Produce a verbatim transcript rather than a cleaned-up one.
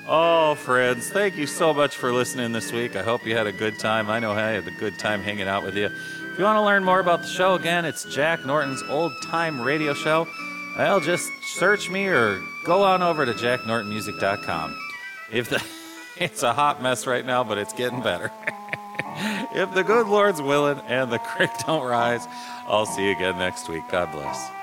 Oh, friends, thank you so much for listening this week. I hope you had a good time. I know I had a good time hanging out with you. If you want to learn more about the show, again, it's Jack Norton's Old Time Radio Show. Well, just search me or go on over to jack norton music dot com. If the, it's a hot mess right now, but it's getting better. If the good Lord's willing and the creek don't rise, I'll see you again next week. God bless.